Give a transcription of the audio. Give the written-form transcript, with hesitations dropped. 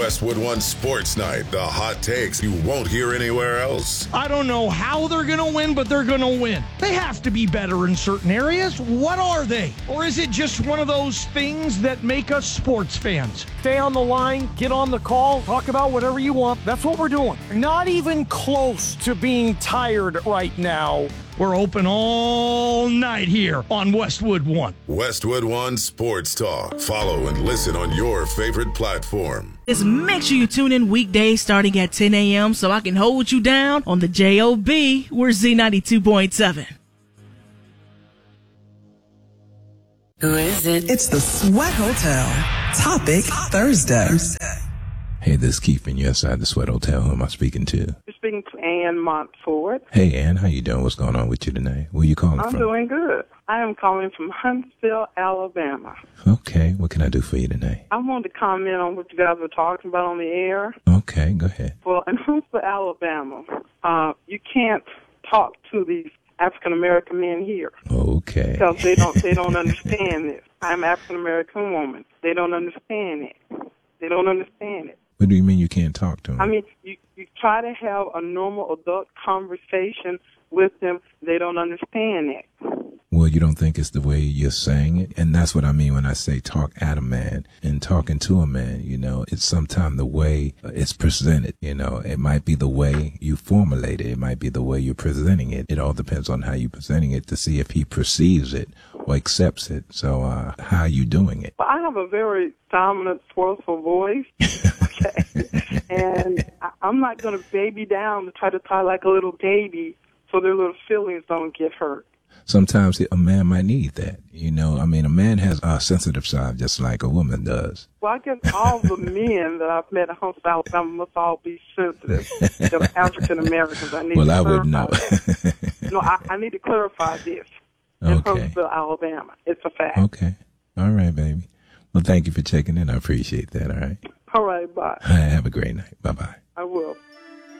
Westwood One Sports Night, the hot takes you won't hear anywhere else. I don't know how they're going to win, but they're going to win. They have to be better in certain areas. What are they? Or is it just one of those things that make us sports fans? Stay on the line, get on the call, talk about whatever you want. That's what we're doing. Not even close to being tired right now. We're open all night here on Westwood One. Westwood One Sports Talk. Follow and listen on your favorite platform. Just make sure you tune in weekdays starting at 10 a.m. so I can hold you down on the J.O.B. We're Z92.7. Who is it? It's the Sweat Hotel. Topic Thursday. Hey, this is Keith, and you're inside the Sweat Hotel. Who am I speaking to? You're speaking to Ann Montford. Hey, Ann, how you doing? What's going on with you tonight? Where you calling from? I'm doing good. I am calling from Huntsville, Alabama. Okay, what can I do for you tonight? I wanted to comment on what you guys were talking about on the air. Okay, go ahead. Well, in Huntsville, Alabama, you can't talk to these African-American men here. Okay. Because they don't understand this. I'm an African-American woman. They don't understand it. They don't understand it. What do you mean you can't talk to them? I mean, you try to have a normal adult conversation with them. They don't understand it. Well, you don't think it's the way you're saying it? And that's what I mean when I say talk at a man and talking to a man, you know, it's sometimes the way it's presented, you know, it might be the way you formulate it. It might be the way you're presenting it. It all depends on how you're presenting it to see if he perceives it or accepts it. So, how are you doing it? Well, I have a very dominant, forceful voice. Okay. And I'm not going to baby down to try to talk like a little baby so their little feelings don't get hurt. Sometimes a man might need that, you know. I mean, a man has a sensitive side just like a woman does. Well, I guess all the men that I've met in Huntsville, Alabama must all be sensitive. They're African Americans. I wouldn't know. No, I need to clarify this. In Huntsville, Alabama. It's a fact. Okay. All right, baby. Well, thank you for checking in. I appreciate that, all right? All right, bye. Have a great night. Bye-bye. I will.